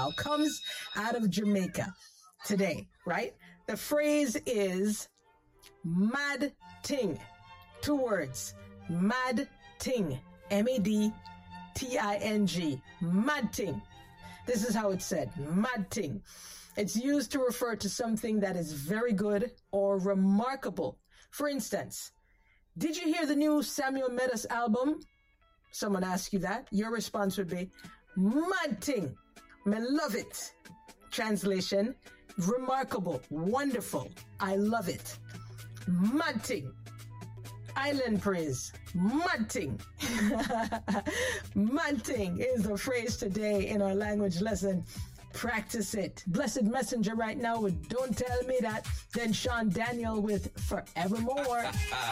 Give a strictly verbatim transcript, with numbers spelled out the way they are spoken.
now comes out of Jamaica today, right? The phrase is mad ting. Two words. Mad ting. M A D T I N G. Mad ting. This is how it's said. Mad ting. It's used to refer to something that is very good or remarkable. For instance, did you hear the new Samuel Metas album? Someone asks you that. Your response would be, mad ting. Me love it. Translation, remarkable, wonderful. I love it. Mad ting. Island praise. Mad ting. Mad ting is the phrase today in our language lesson. Practice it. Blessed Messenger right now with Don't Tell Me That. Then Sean Daniel with Forevermore.